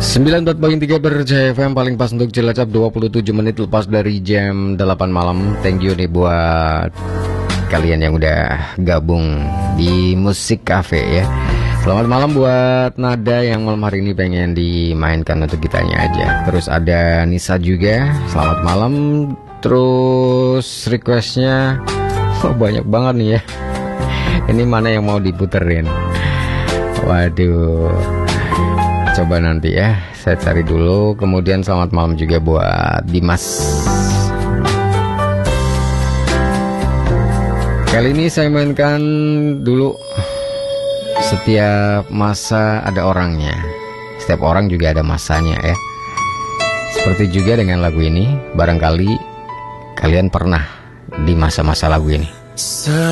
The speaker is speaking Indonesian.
94.3 Berjaya FM, paling pas untuk Cilacap, 27 menit lepas dari jam 8 malam. Thank you nih buat kalian yang udah gabung di Musik Cafe ya. Selamat malam buat Nada yang malam hari ini pengen dimainkan untuk kitanya aja. Terus ada Nisa juga, selamat malam. Terus requestnya banyak banget nih ya. Ini mana yang mau diputerin? Waduh, coba nanti ya, saya cari dulu. Kemudian selamat malam juga buat Dimas. Kali ini saya mainkan dulu setiap masa ada orangnya. Setiap orang juga ada masanya ya. Seperti juga dengan lagu ini, barangkali kalian pernah di masa-masa lagu ini.